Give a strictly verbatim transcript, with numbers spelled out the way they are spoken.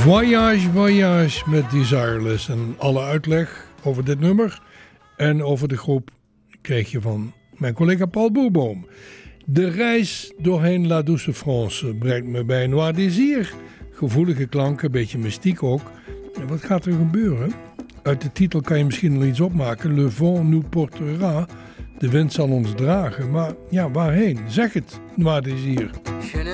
Voyage, Voyage met Desireless. En alle uitleg over dit nummer en over de groep kreeg je van mijn collega Paul Boerboom. De reis doorheen La Douce France brengt me bij Noir Désir. Gevoelige klanken, een beetje mystiek ook. En wat gaat er gebeuren? Uit de titel kan je misschien al iets opmaken. Le vent nous portera. De wind zal ons dragen. Maar ja, waarheen? Zeg het, Noir Désir.